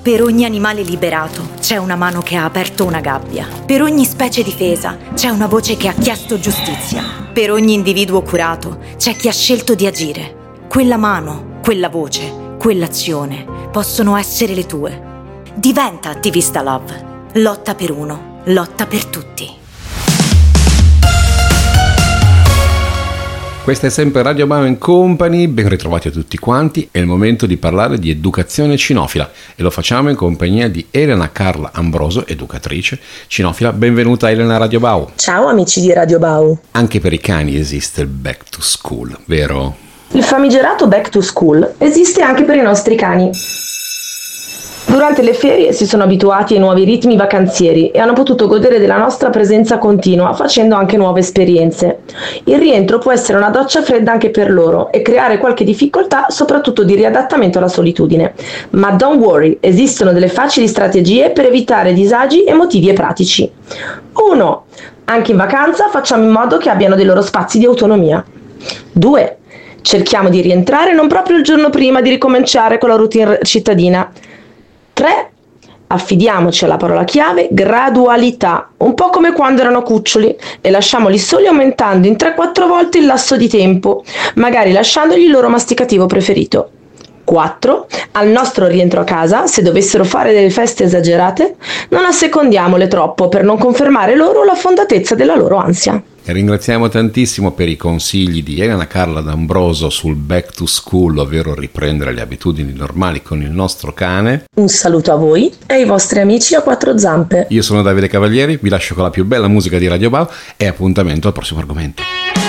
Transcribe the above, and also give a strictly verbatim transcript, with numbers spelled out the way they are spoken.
Per ogni animale liberato c'è una mano che ha aperto una gabbia. Per ogni specie difesa c'è una voce che ha chiesto giustizia. Per ogni individuo curato c'è chi ha scelto di agire. Quella mano, quella voce, quell'azione possono essere le tue. Diventa attivista Love. Lotta per uno, lotta per tutti. Questa è sempre Radio Bao and Company, ben ritrovati a tutti quanti. È il momento di parlare di educazione cinofila e lo facciamo in compagnia di Elena Carla Ambroso, educatrice cinofila. Benvenuta Elena a Radio Bao. Ciao amici di Radio Bao. Anche per i cani esiste il back to school, vero? Il famigerato back to school esiste anche per i nostri cani. Durante le ferie si sono abituati ai nuovi ritmi vacanzieri e hanno potuto godere della nostra presenza continua, facendo anche nuove esperienze. Il rientro può essere una doccia fredda anche per loro e creare qualche difficoltà, soprattutto di riadattamento alla solitudine. Ma don't worry, esistono delle facili strategie per evitare disagi emotivi e pratici. uno. Anche in vacanza facciamo in modo che abbiano dei loro spazi di autonomia. due. Cerchiamo di rientrare non proprio il giorno prima di ricominciare con la routine cittadina. tre. Affidiamoci alla parola chiave gradualità, un po' come quando erano cuccioli, e lasciamoli soli aumentando in tre quattro volte il lasso di tempo, magari lasciandogli il loro masticativo preferito. quattro. Al nostro rientro a casa, se dovessero fare delle feste esagerate, non assecondiamole troppo per non confermare loro la fondatezza della loro ansia. E ringraziamo tantissimo per i consigli di Elena Carla D'Ambroso sul back to school, ovvero riprendere le abitudini normali con il nostro cane. Un saluto a voi e ai vostri amici a quattro zampe. Io sono Davide Cavalieri, vi lascio con la più bella musica di Radio Bao e appuntamento al prossimo argomento.